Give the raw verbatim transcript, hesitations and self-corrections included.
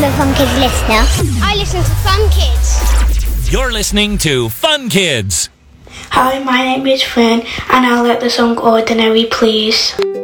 I'm a Fun Kids listener. I listen to Fun Kids. You're listening to Fun Kids. Hi, my name is Finn, and I like the song Ordinary, please.